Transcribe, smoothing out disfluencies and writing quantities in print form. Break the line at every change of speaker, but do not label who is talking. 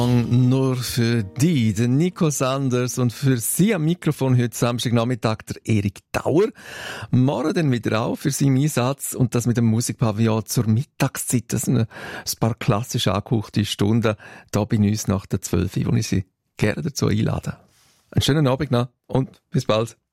Nur für die, den Nico Sanders, und für Sie am Mikrofon heute Samstagnachmittag der Erik Dauer. Morgen dann wieder auf für seinen Einsatz und das mit dem Musikpavillon zur Mittagszeit. Das sind ein paar klassisch angehauchte Stunden da bei uns nach der 12 Uhr, wo ich Sie gerne dazu einlade. Einen schönen Abend noch und bis bald.